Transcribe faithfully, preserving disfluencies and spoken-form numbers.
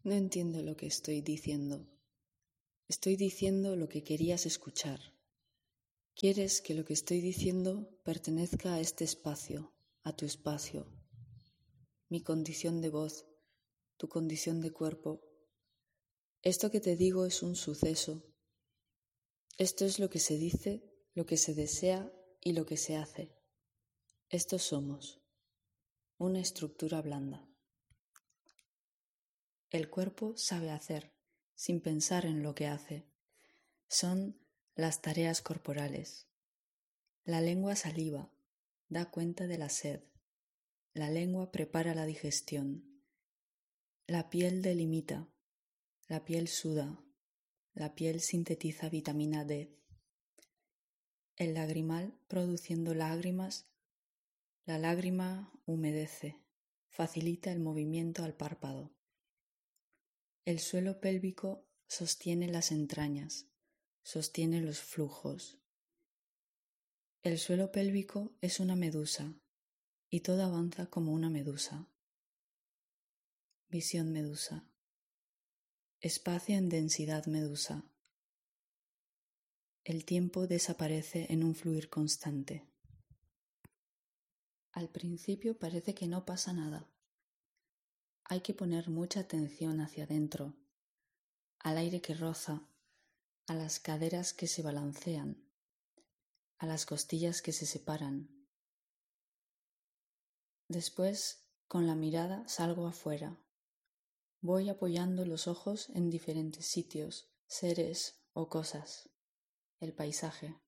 No entiendo lo que estoy diciendo. Estoy diciendo lo que querías escuchar. Quieres que lo que estoy diciendo pertenezca a este espacio, a tu espacio. Mi condición de voz, tu condición de cuerpo. Esto que te digo es un suceso. Esto es lo que se dice, lo que se desea y lo que se hace. Estos somos. Una estructura blanda. El cuerpo sabe hacer, sin pensar en lo que hace. Son las tareas corporales. La lengua saliva, da cuenta de la sed. La lengua prepara la digestión. La piel delimita. La piel suda. La piel sintetiza vitamina D. El lagrimal produciendo lágrimas. La lágrima humedece, facilita el movimiento al párpado. El suelo pélvico sostiene las entrañas, sostiene los flujos. El suelo pélvico es una medusa y todo avanza como una medusa. Visión medusa. Espacio en densidad medusa. El tiempo desaparece en un fluir constante. Al principio parece que no pasa nada. Hay que poner mucha atención hacia adentro, al aire que roza, a las caderas que se balancean, a las costillas que se separan. Después, con la mirada salgo afuera. Voy apoyando los ojos en diferentes sitios, seres o cosas, el paisaje.